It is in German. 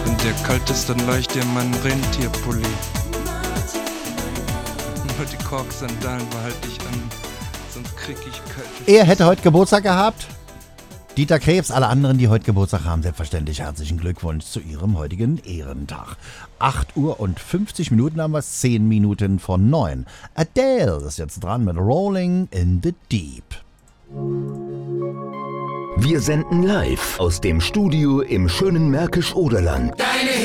Wenn der kalt ist, dann leih ich dir meinen Rentierpulli. Nur die Korksandalen behalte ich an, sonst krieg ich kalte. Er hätte heute Geburtstag gehabt. Dieter Krebs, alle anderen, die heute Geburtstag haben, selbstverständlich herzlichen Glückwunsch zu ihrem heutigen Ehrentag. 8 Uhr und 50 Minuten haben wir es, 10 Minuten von 9. Adele ist jetzt dran mit Rolling in the Deep. Wir senden live aus dem Studio im schönen Märkisch-Oderland. Deine